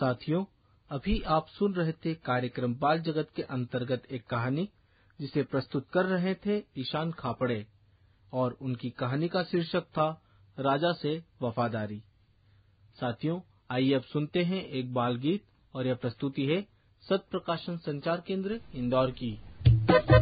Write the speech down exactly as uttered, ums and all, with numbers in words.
साथियों, अभी आप सुन रहे थे कार्यक्रम बाल जगत के अंतर्गत एक कहानी जिसे प्रस्तुत कर रहे थे ईशान खापड़े, और उनकी कहानी का शीर्षक था राजा से वफादारी। साथियों, आइए अब सुनते हैं एक बाल गीत, और यह प्रस्तुति है सत्य प्रकाशन संचार केंद्र इंदौर की।